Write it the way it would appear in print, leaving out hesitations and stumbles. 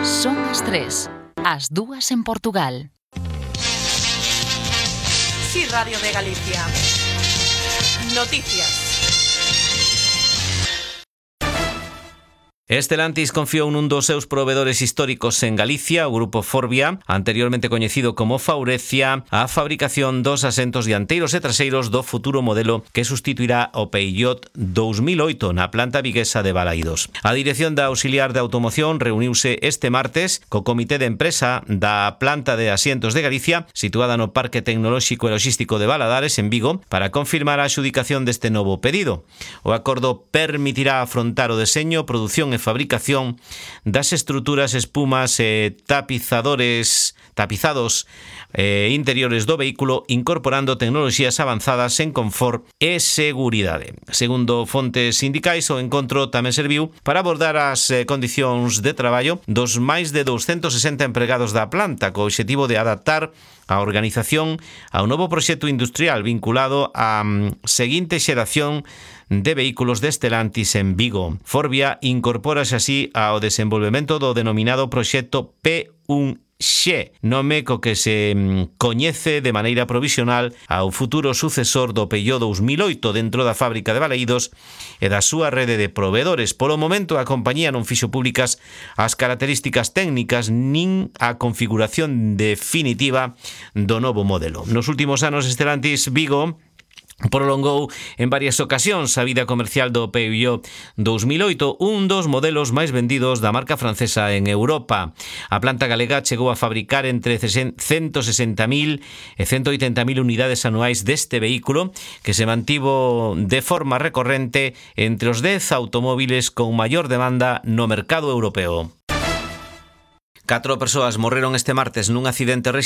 Son as 3, as 2 en Portugal. Sí, Radio de Galicia. Noticias. Stellantis confiou nun dos seus provedores históricos en Galicia, o grupo Forvia, anteriormente coñecido como Faurecia, a fabricación dos asentos dianteiros e traseiros do futuro modelo que sustituirá o Peugeot 2008 na planta viguesa de Balaídos. A Dirección da Auxiliar de Automoción reuniuse este martes co Comité de Empresa da planta de asientos de Galicia, situada no Parque Tecnolóxico e Logístico de Valadares, en Vigo, para confirmar a adxudicación deste novo pedido. O acordo permitirá afrontar o deseño, produción e fabricación das estruturas, espumas e tapizados interiores do vehículo, incorporando tecnoloxías avanzadas en confort e seguridade. Segundo fontes sindicais, o encontro tamén serviu para abordar as condicións de traballo dos máis de 260 empregados da planta, co obxectivo de adaptar a organización ao novo proxecto industrial vinculado á seguinte xeración de vehículos de Stellantis en Vigo. Forvia incorpórase así ao desenvolvemento do denominado proxecto P1X, nome co que se coñece de maneira provisional ao futuro sucesor do Peugeot 2008 dentro da fábrica de Balaídos e da súa rede de proveedores. Polo momento, a compañía non fixo públicas as características técnicas nin a configuración definitiva do novo modelo. Nos últimos anos, Stellantis Vigo prolongou en varias ocasións a vida comercial do Peugeot 2008, un dos modelos máis vendidos da marca francesa en Europa. A planta galega chegou a fabricar entre 160.000 e 180.000 unidades anuais deste vehículo, que se mantivo de forma recorrente entre os 10 automóviles con maior demanda no mercado europeo. 4 persoas morreron este martes nun accidente